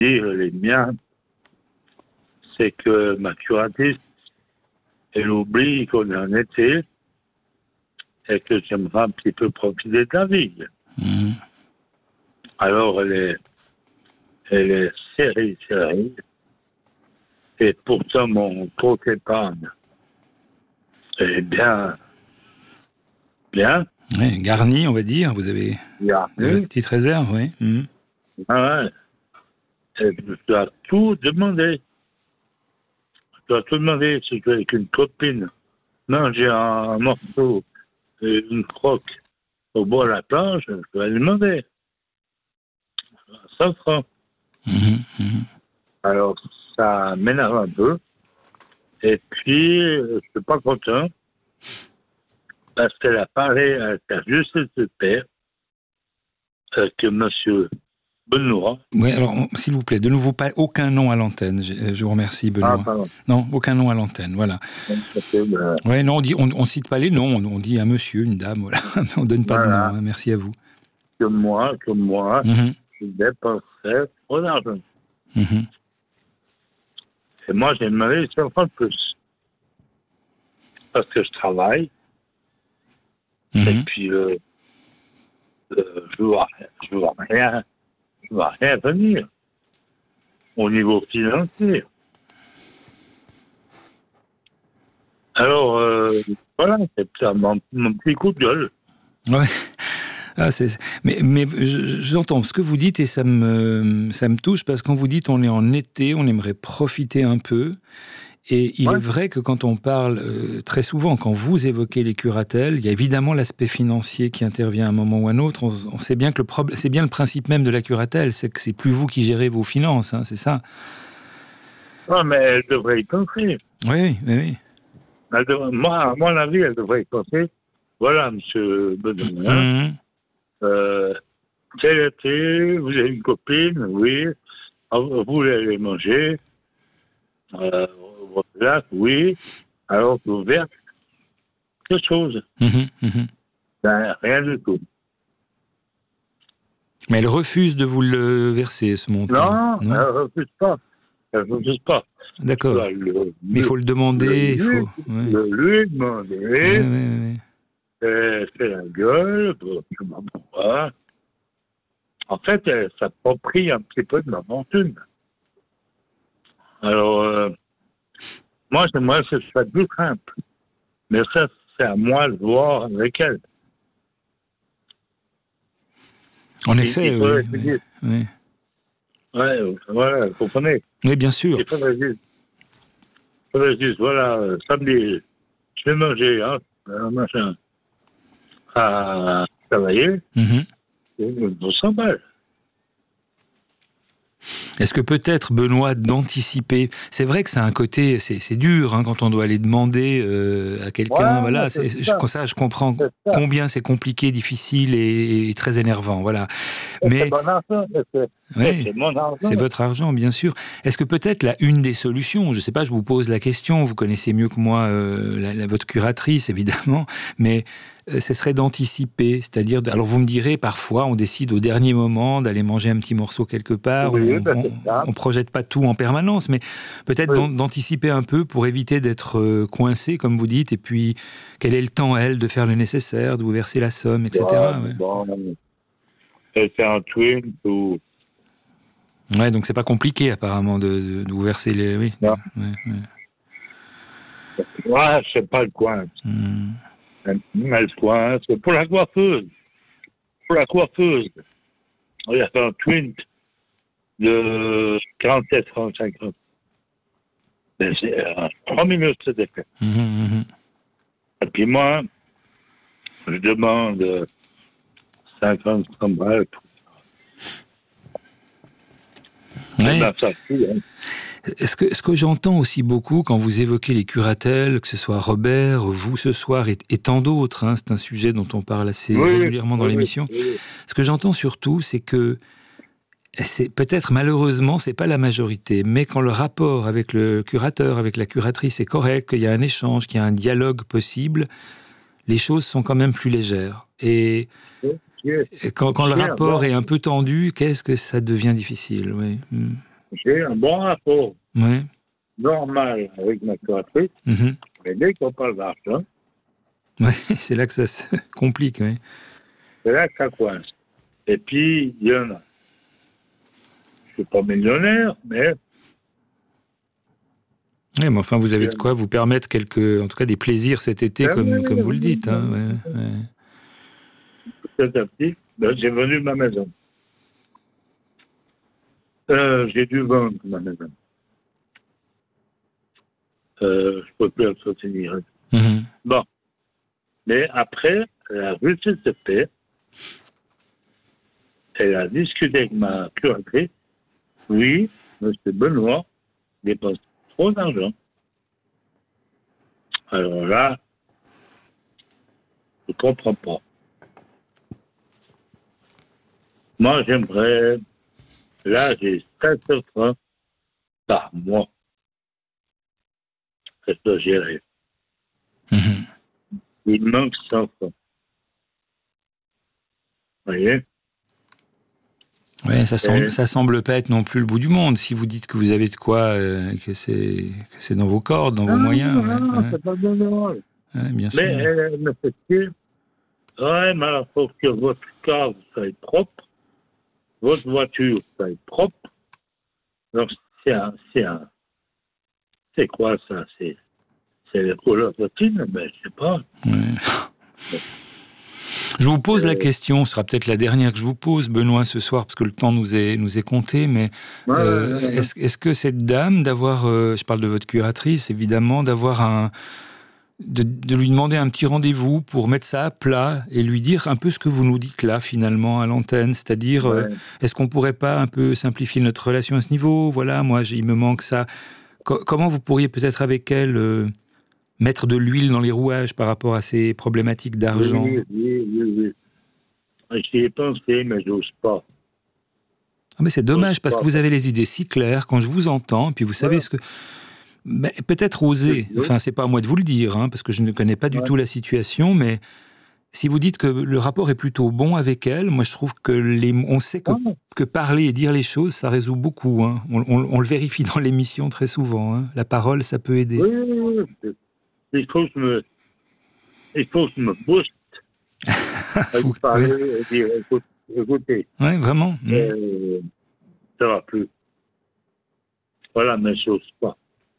dire les miens, c'est que ma curatrice, elle oublie qu'on est en été et que j'aimerais un petit peu profiter de la vie. Mmh. Alors, elle est serrée. Et pourtant, mon compte épargne est bien. Ouais, garni, on va dire. Vous avez de petites réserves, oui. Mmh. Ah ouais. Et je dois tout demander. Si je vais avec une copine manger un morceau, une croque au bord de la plage, je vais lui demander. 100 francs. Alors, ça m'énerve un peu. Et puis, je suis pas content parce qu'elle a parlé à la justice de paix que monsieur Benoît. Oui, alors, s'il vous plaît, de nouveau, pas aucun nom à l'antenne. Je vous remercie, Benoît. Ah, pardon. Non, aucun nom à l'antenne, voilà. Oui, non, on cite pas les noms, on dit un monsieur, une dame, voilà. On donne pas de nom, hein. Merci à vous. Que moi, je dépenserais trop d'argent. Et moi, j'ai demandé 100 francs de plus. Parce que je travaille. Et puis, je vois rien venir au niveau financier. Alors, voilà, c'est ça, mon petit coup de gueule. Ouais. Ah, mais j'entends ce que vous dites et ça me touche parce que quand vous dites on est en été, on aimerait profiter un peu. Et il est vrai que quand on parle, très souvent, quand vous évoquez les curatelles, il y a évidemment l'aspect financier qui intervient à un moment ou à un autre. On sait bien que c'est bien le principe même de la curatelle, c'est que c'est plus vous qui gérez vos finances, hein, c'est ça. Non, mais elle devrait y penser. Oui. Moi, à mon avis, elle devrait y penser. Voilà, M. Benoît. Quel été, vous avez une copine, oui. Vous voulez aller manger. Là, oui. Alors, vous verse quelque chose. Ben, rien du tout. Mais elle refuse de vous le verser, ce montant. Non, elle refuse pas. D'accord. Mais il faut le demander. Il faut lui demander. Elle fait la gueule. Pourquoi. En fait, elle s'approprie un petit peu de ma fortune. Alors, moi, j'aimerais que ce soit plus simple. Mais ça, c'est à moi de voir avec elle. En effet, oui. Ouais, voilà, vous comprenez. Oui, bien sûr. Il faudrait dire, voilà, samedi, je vais manger, machin, à travailler, pour 100 balles. Est-ce que peut-être, Benoît, d'anticiper... C'est vrai que c'est un côté... C'est dur, hein, quand on doit aller demander à quelqu'un. Ouais, voilà, je comprends combien c'est compliqué, difficile et très énervant. Voilà. Mais, c'est mon argent. C'est mon argent. C'est votre argent, bien sûr. Est-ce que peut-être une des solutions, je ne sais pas, je vous pose la question, vous connaissez mieux que moi votre curatrice, évidemment, mais... ce serait d'anticiper, c'est-à-dire... Alors vous me direz, parfois, on décide au dernier moment d'aller manger un petit morceau quelque part, on ne projette pas tout en permanence, mais peut-être d'anticiper un peu pour éviter d'être coincé, comme vous dites, et puis quel est le temps, elle, de faire le nécessaire, de vous verser la somme, etc. C'est un twin ou... Ouais, donc c'est pas compliqué, apparemment, de vous verser les... Oui. Ouais, c'est pas le coin. Elle se coince. Pour la coiffeuse, il y a fait un twin de 47 francs 50. C'est 3 minutes, c'était fait. Et puis moi, je demande 50 balles. Ce que j'entends aussi beaucoup quand vous évoquez les curatelles, que ce soit Robert, vous ce soir et tant d'autres, hein, c'est un sujet dont on parle assez régulièrement dans l'émission. Ce que j'entends surtout, c'est que c'est peut-être malheureusement, c'est pas la majorité, mais quand le rapport avec le curateur, avec la curatrice est correct, qu'il y a un échange, qu'il y a un dialogue possible, les choses sont quand même plus légères. Et quand le rapport est un peu tendu, qu'est-ce que ça devient difficile, oui. j'ai un bon rapport Ouais. normal avec ma curatrice, Mhm. mais dès qu'on parle d'argent, Ouais, c'est là que ça se complique. Ouais. c'est là que ça coince. Et puis, il y en a. Je suis pas millionnaire, mais Ouais, mais enfin, vous avez de quoi vous permettre en tout cas des plaisirs cet été, comme vous le dites. Hein. Ouais, ouais. petit à petit, j'ai vendu ma maison. J'ai dû vendre ma maison. Je peux plus la soutenir. Mhm. Bon. Mais après, la justice de paix, elle a discuté avec ma curatrice. Oui, M. Benoît dépense trop d'argent. Alors là, je ne comprends pas. Moi, j'aimerais, là, j'ai 7 francs par mois. C'est ce que gérer. Mhm. Il manque 100 francs. Vous voyez? Ouais, ça semble pas être non plus le bout du monde. Si vous dites que vous avez de quoi, que c'est dans vos cordes, dans vos moyens. Non, Ouais, c'est pas normal. ouais, bien Mais sûr. elle me fait dire, ouais, mais il faut que votre cave soit propre, votre voiture soit propre. Donc, c'est quoi ça? C'est les couleurs routines, mais je sais pas. Ouais. Je vous pose la question, ce sera peut-être la dernière que je vous pose, Benoît, ce soir, parce que le temps nous est compté, mais est-ce que cette dame, d'avoir, je parle de votre curatrice, évidemment, de lui demander un petit rendez-vous pour mettre ça à plat et lui dire un peu ce que vous nous dites là, finalement, à l'antenne, c'est-à-dire, est-ce qu'on pourrait pas un peu simplifier notre relation à ce niveau? Voilà, moi, il me manque ça. Comment vous pourriez peut-être avec elle mettre de l'huile dans les rouages par rapport à ces problématiques d'argent? Oui. J'y ai pensé, mais j'ose pas. Ah mais c'est dommage parce que vous avez les idées si claires quand je vous entends, puis vous savez Ouais. ce que... Mais peut-être oser, enfin c'est pas à moi de vous le dire, hein, parce que je ne connais pas du tout la situation, mais si vous dites que le rapport est plutôt bon avec elle, moi je trouve que on sait que parler et dire les choses, ça résout beaucoup. Hein. On le vérifie dans l'émission très souvent. Hein. La parole, ça peut aider. Oui. Il faut que je me booste à lui parler et dire, écoutez, ouais, vraiment. Ça va plus. Voilà, mais j'ose pas.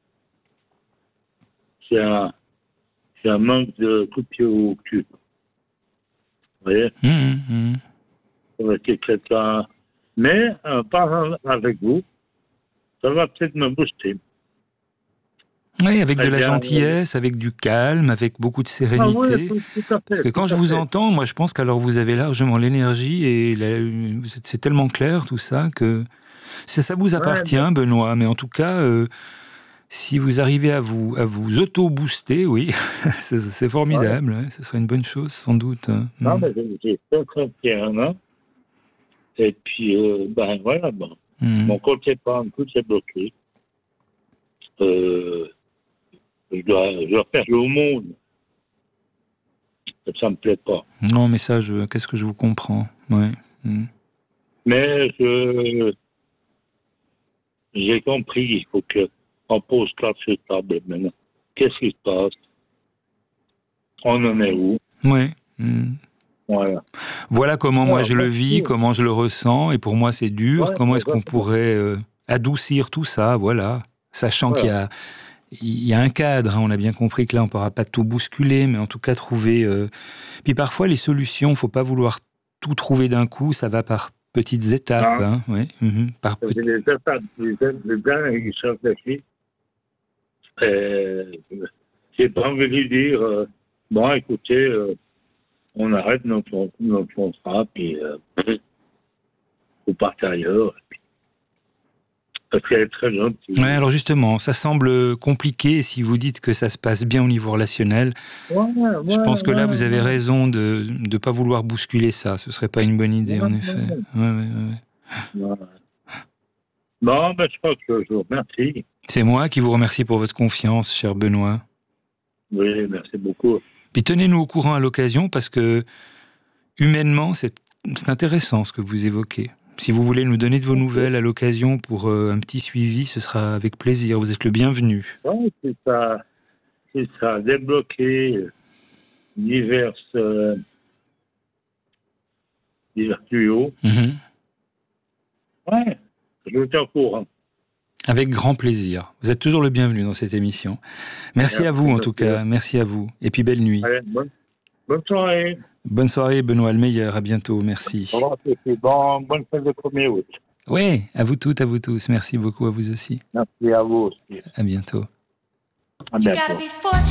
C'est un manque de coup de pied au cul. Vous voyez? Avec quelqu'un. Mais en parlant avec vous, ça va peut-être me booster. Oui, avec de la gentillesse, avec du calme, avec beaucoup de sérénité. Ah oui, tout à fait. Parce que quand je vous entends, moi je pense qu'alors vous avez largement l'énergie et c'est tellement clair tout ça que ça vous appartient, Benoît. Mais en tout cas, si vous arrivez à vous auto-booster, oui, c'est formidable. Ouais. Ce serait une bonne chose, sans doute. Non, mais j'ai 51 ans. Et puis, voilà, bon. Mon compte épargne, tout s'est bloqué. Je dois faire le monde. Ça me plaît pas. Non, mais ça, qu'est-ce que je vous comprends. Ouais. Mais j'ai compris qu'il faut qu'on pose carte sur table maintenant. Qu'est-ce qui se passe? On en est où? Oui. Voilà comment moi je le vis, comment je le ressens, et pour moi c'est dur. Comment est-ce qu'on pourrait adoucir tout ça, voilà, sachant qu'il y a un cadre, hein, on a bien compris que là on ne pourra pas tout bousculer, mais en tout cas trouver... Puis parfois les solutions, il ne faut pas vouloir tout trouver d'un coup, ça va par petites étapes. Hein, ouais, par les étapes, les gens qui sont réfléchis. J'ai pas envie de dire, bon écoutez, on arrête notre contrat, puis vous partez ailleurs. Parce qu'elle est très gentille. Ouais, alors justement, ça semble compliqué si vous dites que ça se passe bien au niveau relationnel. Je pense que là, vous avez raison de ne pas vouloir bousculer ça. Ce ne serait pas une bonne idée, en effet. Ouais. Bon, je crois que je vous remercie. C'est moi qui vous remercie pour votre confiance, cher Benoît. Oui, merci beaucoup. Puis tenez-nous au courant à l'occasion, parce que humainement, c'est intéressant ce que vous évoquez. Si vous voulez nous donner de vos nouvelles à l'occasion pour un petit suivi, ce sera avec plaisir. Vous êtes le bienvenu. Oui, c'est ça. C'est ça. Débloquer divers tuyaux. Mhm. Ouais, je vous tiens au courant. Avec grand plaisir. Vous êtes toujours le bienvenu dans cette émission. Merci à vous, en tout cas. Merci à vous. Et puis, belle nuit. Allez, bonne soirée. Bonne soirée, Benoît Almeyer. À bientôt. Merci. Au revoir, bonne fête de 1er août. Oui, à vous toutes, à vous tous. Merci beaucoup à vous aussi. Merci à vous aussi. À bientôt. À bientôt.